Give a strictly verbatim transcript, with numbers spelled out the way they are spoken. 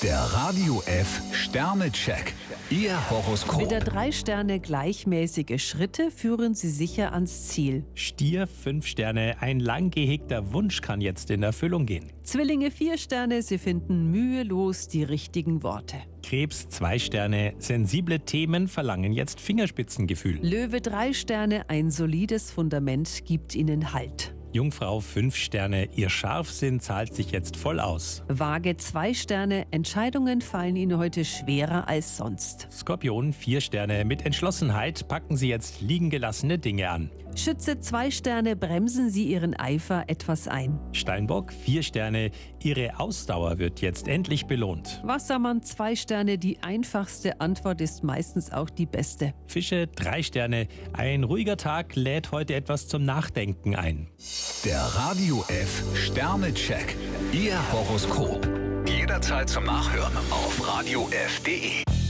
Der Radio F Sternecheck. Ihr Horoskop. Widder, drei Sterne, gleichmäßige Schritte führen Sie sicher ans Ziel. Stier, fünf Sterne, ein lang gehegter Wunsch kann jetzt in Erfüllung gehen. Zwillinge, vier Sterne, Sie finden mühelos die richtigen Worte. Krebs, zwei Sterne, sensible Themen verlangen jetzt Fingerspitzengefühl. Löwe, drei Sterne, ein solides Fundament gibt Ihnen Halt. Jungfrau, fünf Sterne, ihr Scharfsinn zahlt sich jetzt voll aus. Waage, zwei Sterne, Entscheidungen fallen Ihnen heute schwerer als sonst. Skorpion, vier Sterne, mit Entschlossenheit packen Sie jetzt liegen gelassene Dinge an. Schütze, zwei Sterne, bremsen Sie Ihren Eifer etwas ein. Steinbock, vier Sterne, Ihre Ausdauer wird jetzt endlich belohnt. Wassermann, zwei Sterne, die einfachste Antwort ist meistens auch die beste. Fische, drei Sterne, ein ruhiger Tag lädt heute etwas zum Nachdenken ein. Der Radio F Sternecheck. Ihr Horoskop. Jederzeit zum Nachhören auf radio f punkt de.